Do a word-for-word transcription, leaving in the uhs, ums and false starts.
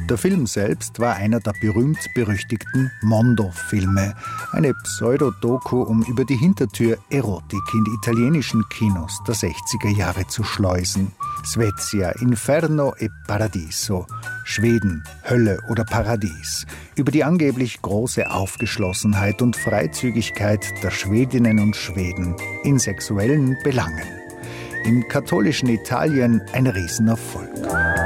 Der Film selbst war einer der berühmt-berüchtigten Mondo-Filme, eine Pseudodoku, um über die Hintertür Erotik in die italienischen Kinos der sechziger Jahre zu schleusen. Svezia, Inferno e Paradiso, Schweden, Hölle oder Paradies, über die angeblich große Aufgeschlossenheit und Freizügigkeit der Schwedinnen und Schweden in sexuellen Belangen. Im katholischen Italien ein Riesenerfolg.